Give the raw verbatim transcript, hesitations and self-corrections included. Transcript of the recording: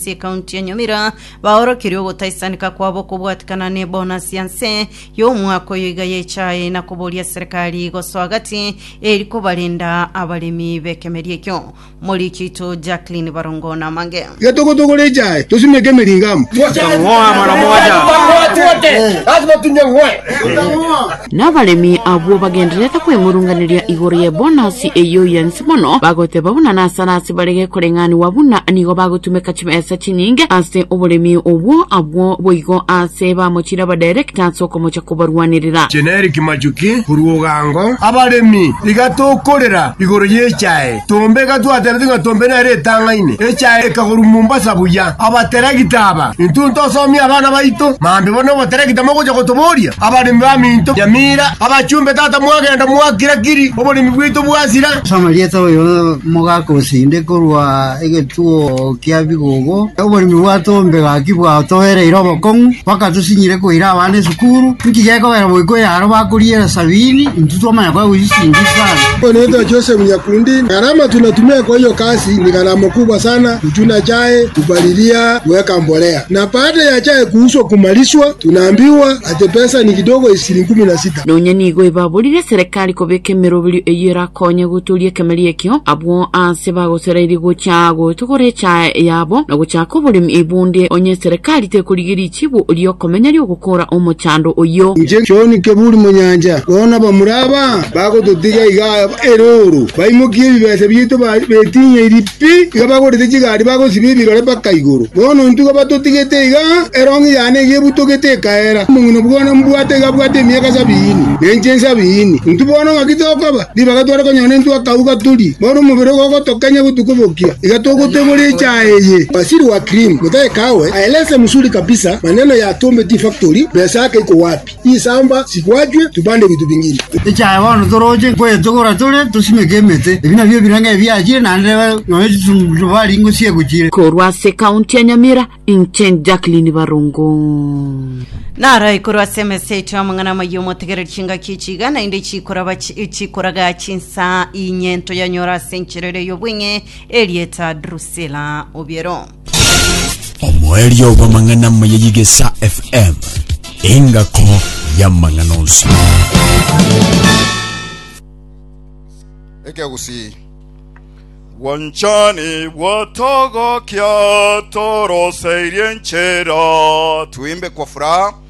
C county ya Nyamira baorokirio gutaisanika kwabo kubwatikana ne bonus yanse yo mwako yiga yechaye na kuboria serikali goswagati eri kubalinda abalimi bekemerie kyo muri kito Jacqueline Barongo na mange Yatoko toko lechaye tusimeke meringam ngoa mara moja lazima tunyangwe Nabalemi abo bagendereta kwemurunganiria igoro ye bonus eyo yanse mono bagote babuna nasanasi balege kurengani wabuna nigo bagotumeka chimesa chinyinge ase obulemi obwo abwo boigo ase ba mochira ba director soko mocha kubarwanirira generic majuki kurugango abalemi igatokorera igoro yechaye tombe gatwateretinga tombe na retangaine echaye kaguru Mombasa buya abateragitaba intunto somi abana baito mambe bono bateragita mogo cyo kutoboria abalemi baminto Nyamira abachumbe tata mwagenda mwakira kiri obulemi bwito bwazira samalieta oyo mogako sinde korwa egetuo kia bigogo obulemi bwatombe gakibwa tohere irobo kongu paka tusinyire koira abane sukuru nkigeko era boiko yaro bakuriera sabini ntutoma yakwa ujisindisa Oneto Joseph Nyakundi gharama tunatumia kwa hiyo kazi ni gharama kubwa sana kuchuna chai kupalilia kuweka mbolea na baada ya chai kuuswa kumalishwa tunaambiwa ate pesa ni kidogo shilingi kumi na sita Nonya nigo ibabulire serikali kobeke merobili eyira konye gutulie kemelie kyo abwo ase bagosereri gochago tukore cha yabo na gochako bulimi ibunde onye serikali tekurigiri chibu liyo komenya lyo gukora omochando oyo nje choni kebuli munyanja bona bamuraba bago tutiga iga eroro baimukiye bibese byito betinye iripi gabago tejigari bago sibibi gare bakaigoro bono ntugo batotigete iga erongi yane gebutogete kaera mungino bwana mbwate gabwate miaka sabini nenje sabini ntubona ngakitoka dibagatwara kanyone ntu akauga tuli bono mubiro gogo tokanya butukubokia igatoko tegole chaeye basiri wa cream mutae kawe aeleze msuri kabisa maneno ya Tombe Tea Factory pesa yake iko wapi hii samba sikwajwe tubande vitu vingine echaye bono toroje kwe tokora tole tusimekemete ebina byo birange byaje nande no tubali ngosie gukire korwa se county ya Nyamira inchen Jacqueline Barongo Nara ikorwa semese cha mangana mayomo tegere chinga kichiga na inde chikora bachi chikoraga chinsa inyento ya nyora sencherere yobwinge Elieta Drusela Obiero Omwelio wa mangana mayigesa F M ingako ya manganonsa Eke gusi Wanchani watogo kia toro seirienchera tuimbe kwa furaha